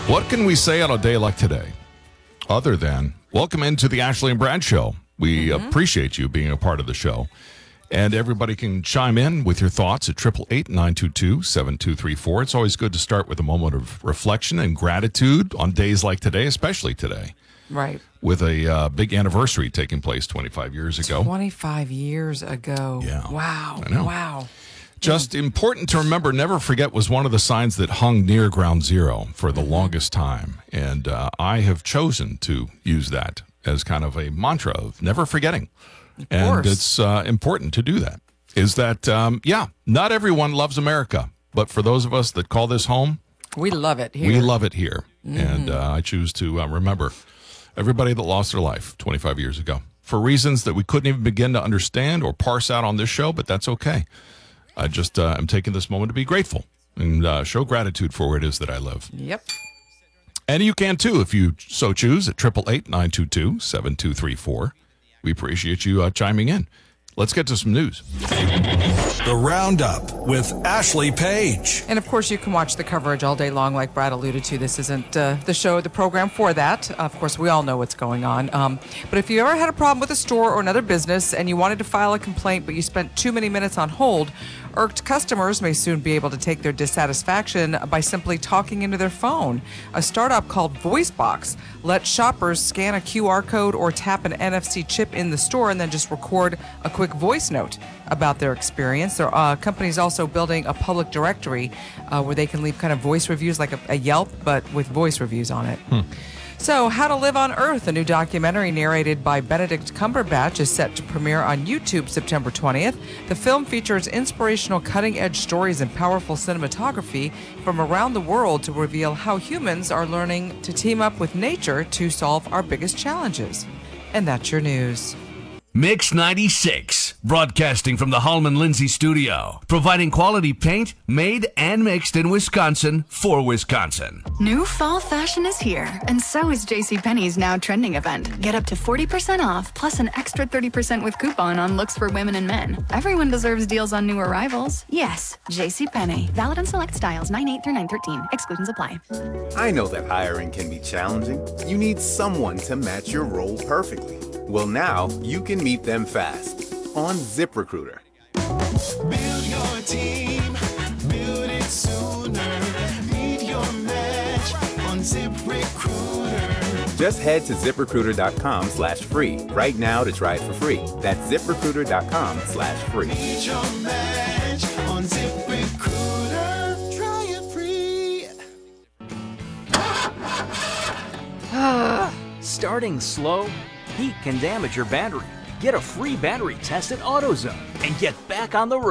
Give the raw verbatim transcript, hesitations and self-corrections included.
What can we say on a day like today other than welcome into the Ashley and Brad Show? We mm-hmm. appreciate you being a part of the show. And everybody can chime in with your thoughts at eight eight eight, nine two two, seven two three four. It's always good to start with a moment of reflection and gratitude on days like today, especially today. Right. With a uh, big anniversary taking place twenty-five years ago. twenty-five years ago. Yeah. Wow. I know. Wow. Just yeah. important to remember, never forget was one of the signs that hung near ground zero for the mm-hmm. longest time. And uh, I have chosen to use that as kind of a mantra of never forgetting. Of and course. it's uh, important to do that. Is that, um, yeah, not everyone loves America. But for those of us that call this home, we love it here. We love it here. Mm-hmm. And uh, I choose to uh, remember everybody that lost their life twenty-five years ago for reasons that we couldn't even begin to understand or parse out on this show, but that's okay. I just uh, am taking this moment to be grateful and uh, show gratitude for where it is that I live. Yep. And you can too if you so choose at eight eight eight, nine two two, seven two three four. We appreciate you uh, chiming in. Let's get to some news. The Roundup with Ashley Page. And, of course, you can watch the coverage all day long, like Brad alluded to. This isn't uh, the show, the program for that. Of course, we all know what's going on. Um, but if you ever had a problem with a store or another business and you wanted to file a complaint, but you spent too many minutes on hold, irked customers may soon be able to take their dissatisfaction by simply talking into their phone. A startup called VoiceBox lets shoppers scan a Q R code or tap an N F C chip in the store and then just record a quick voice note about their experience. Their uh, company's also building a public directory uh, where they can leave kind of voice reviews like a, a Yelp, but with voice reviews on it. Hmm. So, How to Live on Earth, a new documentary narrated by Benedict Cumberbatch, is set to premiere on YouTube September twentieth. The film features inspirational cutting-edge stories and powerful cinematography from around the world to reveal how humans are learning to team up with nature to solve our biggest challenges. And that's your news. Mix ninety-six, broadcasting from the Hallman Lindsay studio, providing quality paint made and mixed in Wisconsin for Wisconsin. New fall fashion is here, and so is JCPenney's now trending event. Get up to forty percent off, plus an extra thirty percent with coupon on looks for women and men. Everyone deserves deals on new arrivals. Yes, JCPenney. Valid on select styles nine eight through nine thirteen. Exclusions apply. I know that hiring can be challenging. You need someone to match your role perfectly. Well, now you can meet them fast on ZipRecruiter. Build your team, build it sooner. Meet your match on ZipRecruiter. Just head to ZipRecruiter.com slash free right now to try it for free. That's ZipRecruiter.com slash free. Meet your match on ZipRecruiter. Try it free. Starting slow? Heat can damage your battery. Get a free battery test at AutoZone and get back on the road.